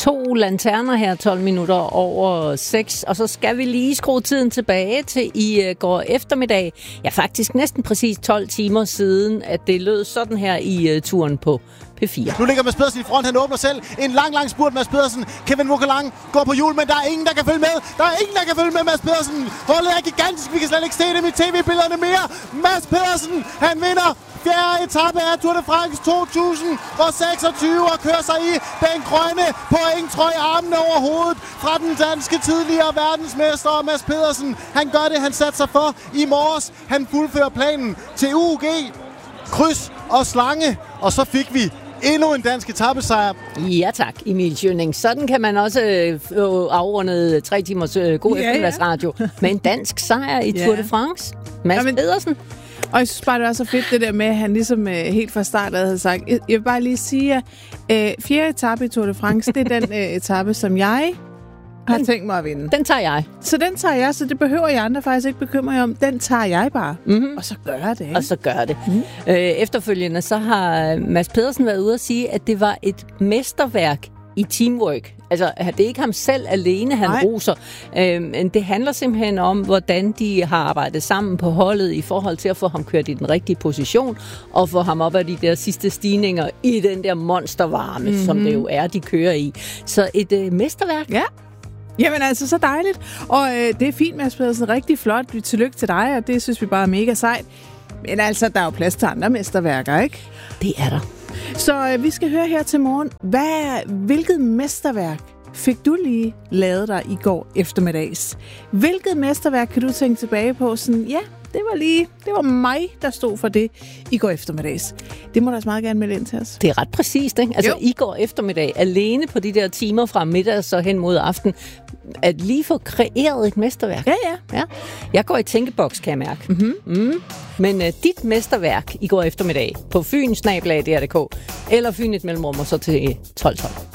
2 lanterner her, 12 minutter over 6. Og så skal vi lige skrue tiden tilbage til i går eftermiddag. Ja, faktisk næsten præcis 12 timer siden, at det lød sådan her i turen på P4. Nu ligger Mads Pedersen i front, han åbner selv. En lang spurt, Mads Pedersen. Kevin Vogelang går på hjul, men der er ingen, der kan følge med. Der er ingen, der kan følge med Mads Pedersen. Holdet er gigantisk, vi kan slet ikke se dem i tv-billederne mere. Mads Pedersen, han vinder 4. etape af Tour de France 2026 og kører sig i den grønne pointtrøje, armene over hovedet fra den danske tidligere verdensmester Mads Pedersen. Han gør det, han satte sig for i morges. Han fuldfører planen til UG, kryds og slange, og så fik vi endnu en dansk etapesejr. Ja tak, Emil Schønning. Sådan kan man også afrunde 3 timers god eftermiddagsradio med en dansk sejr i Tour de France. Mads Pedersen. Og jeg synes bare, det var så fedt det der med, at han ligesom helt fra start havde sagt, jeg vil bare lige sige, at 4. etape i Tour de France, det er den etape, som jeg har tænkt mig at vinde. Den tager jeg. Så den tager jeg, så det behøver jeg andre faktisk ikke bekymre jer om. Den tager jeg bare. Mm-hmm. Og så gør det, ikke? Og så gør det. Mm-hmm. Efterfølgende så har Mads Pedersen været ude at sige, at det var et mesterværk i teamwork. Altså, det er ikke ham selv alene, han roser. Men det handler simpelthen om, hvordan de har arbejdet sammen på holdet i forhold til at få ham kørt i den rigtige position, og få ham op af de der sidste stigninger i den der monstervarme, som det jo er, de kører i. Så et mesterværk. Ja. Jamen altså, så dejligt. Og det er fint, Mads Pedersen. Rigtig flot. Tillykke til dig, og det synes vi bare er mega sejt. Men altså, der er jo plads til andre mesterværker, ikke? Det er der. Så vi skal høre her til morgen, hvilket mesterværk fik du lige lavet dig i går eftermiddags? Hvilket mesterværk kan du tænke tilbage på? Sådan, ja, det var mig, der stod for det i går eftermiddags. Det må du også meget gerne melde ind til os. Det er ret præcist, ikke? Altså i går eftermiddag, alene på de der timer fra middag så hen mod aften, at lige få kreeret et mesterværk. Ja. Jeg går i tænkeboks, kan jeg mærke. Mm-hmm. Men dit mesterværk i går eftermiddag på Fyn @dr.dk eller Fyn et mellemrum og så til 1212.